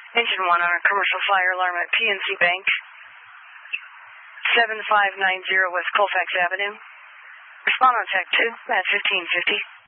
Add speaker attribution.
Speaker 1: Engine 1 on a commercial fire alarm at PNC Bank, 7590 West Colfax Avenue. Respond on Tech 2 at 1550.